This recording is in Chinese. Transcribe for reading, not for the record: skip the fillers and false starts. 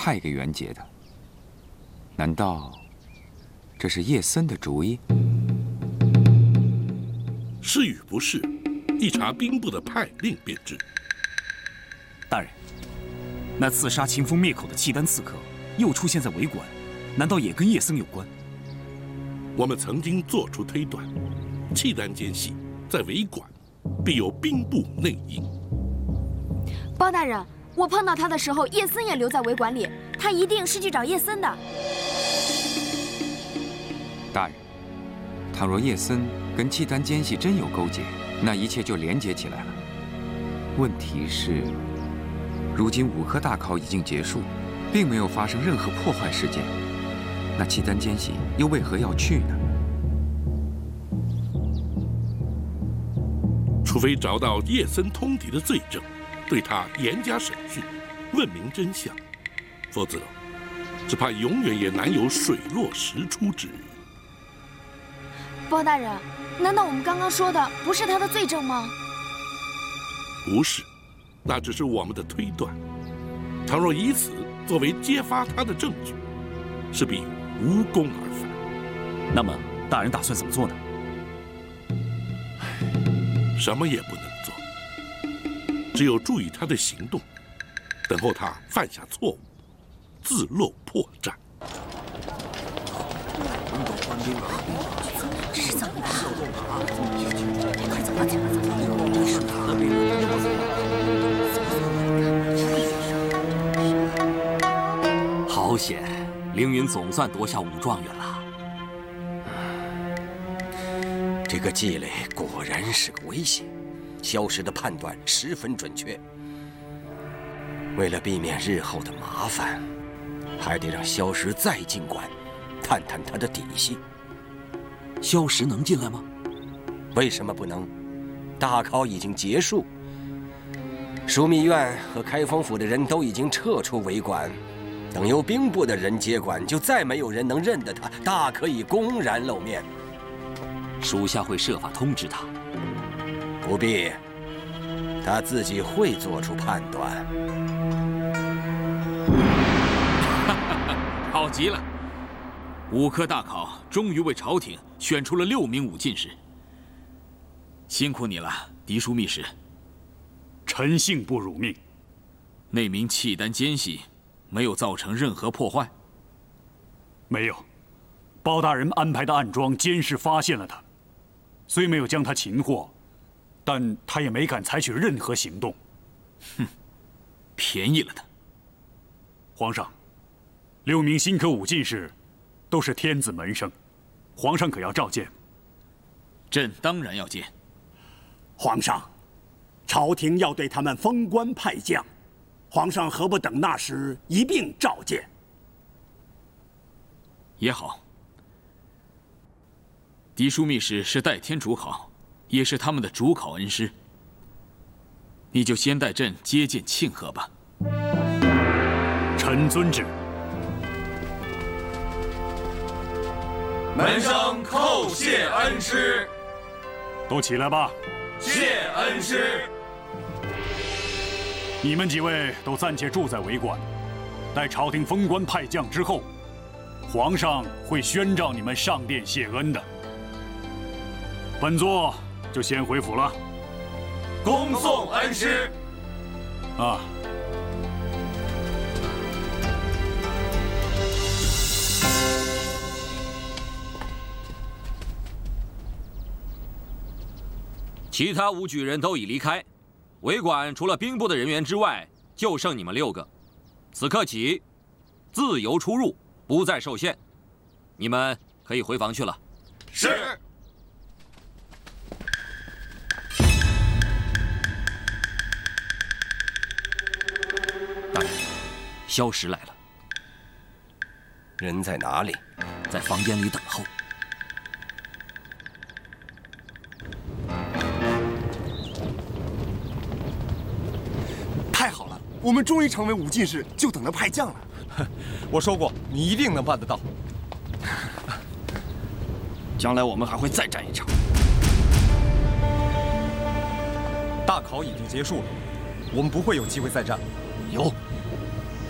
派给元杰的。难道这是叶森的主意？ 是与不是，一查兵部的派令便知。 大人，那刺杀秦风灭口的契丹刺客又出现在围馆，难道也跟叶僧有关？ 我们曾经做出推断，契丹奸细在围馆，必有兵部内应。 包大人，我碰到他的时候，叶森也留在围馆里，他一定是去找叶森的。 大人，倘若叶森跟契丹奸细真有勾结，那一切就连结起来了。问题是，如今5科大考已经结束，并没有发生任何破坏事件，那契丹奸细又为何要去呢？ 除非找到叶森通敌的罪证，对他严加审讯，问明真相，否则只怕永远也难有水落石出之日。 包大人，难道我们刚刚说的不是他的罪证吗？ 不是，那只是我们的推断。倘若以此作为揭发他的证据，势必无功而返。 那么，大人打算怎么做呢？ 什么也不能做，只有注意他的行动，等候他犯下错误，自露破绽。 这是怎么了？快走吧，走吧，走吧！ 好险，凌云总算夺下武状元了。 这个纪磊果然是个威胁，萧石的判断十分准确。为了避免日后的麻烦，还得让萧石再进馆，探探他的底细。 萧石能进来吗？ 为什么不能？大考已经结束，枢密院和开封府的人都已经撤出围馆，等由兵部的人接管，就再没有人能认得他，大可以公然露面。 属下会设法通知他。 不必，他自己会做出判断。 好极了！5科大考终于为朝廷选出了6名武进士，辛苦你了，嫡枢密使。 臣幸不辱命。 那名契丹奸细没有造成任何破坏？ 没有，包大人安排的暗桩监视发现了他，虽没有将他擒获，但他也没敢采取任何行动。 哼，便宜了他。 皇上，6名新科武进士都是天子门生，皇上可要召见？ 朕当然要见。 皇上，朝廷要对他们封官派将，皇上何不等那时一并召见？ 也好。嫡枢密使是代天主考，也是他们的主考恩师。你就先带朕接见庆贺吧。 臣遵旨。 门生叩谢恩师。 都起来吧。 谢恩师。 你们几位都暂且住在围馆，待朝廷封官派将之后，皇上会宣召你们上殿谢恩的。本座就先回府了。 恭送恩师。 啊。 其他武举人都已离开，围馆除了兵部的人员之外，就剩你们6个。此刻起，自由出入，不再受限。你们可以回房去了。 是。 大人，萧石来了。 人在哪里？ 在房间里等候。 太好了，我们终于成为武进士，就等着派将了。 我说过，你一定能办得到。 将来我们还会再战一场。 大考已经结束了，我们不会有机会再战。 有，